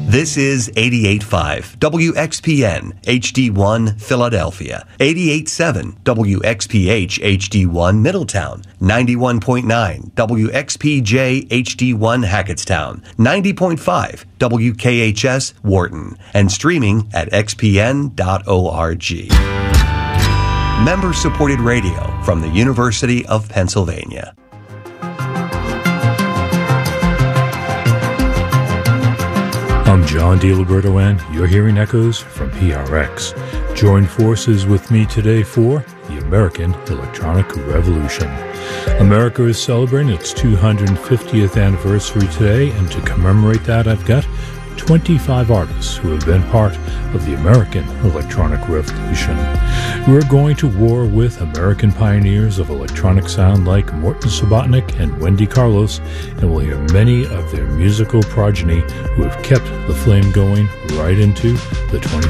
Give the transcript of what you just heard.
This is 88.5 WXPN HD1 Philadelphia, 88.7 WXPH HD1 Middletown, 91.9 WXPJ HD1 Hackettstown, 90.5 WKHS Wharton, and streaming at xpn.org. Member-supported radio from the University of Pennsylvania. I'm John DiLiberto, and you're hearing echoes from PRX. Join forces with me today for the American Electronic Revolution. America is celebrating its 250th anniversary today, and to commemorate that, I've got 25 artists who have been part of the American Electronic Revolution. We're going to war with American pioneers of electronic sound like Morton Subotnick and Wendy Carlos, and we'll hear many of their musical progeny who have kept the flame going right into the 21st